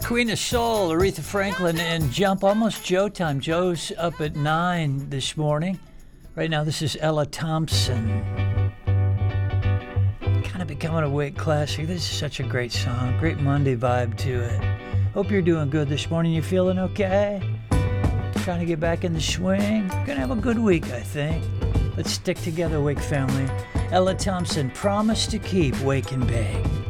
Queen of Soul, Aretha Franklin, and Jump. Almost Joe time. Joe's up at 9 this morning. Right now, this is Ella Thompson. Kind of becoming a weight classic. This is such a great song. Great Monday vibe to it. Hope you're doing good this morning. You feeling okay? Trying to get back in the swing? Gonna have a good week, I think. Let's stick together, Wake family. Ella Thompson, Promise to Keep, Wake and Bake.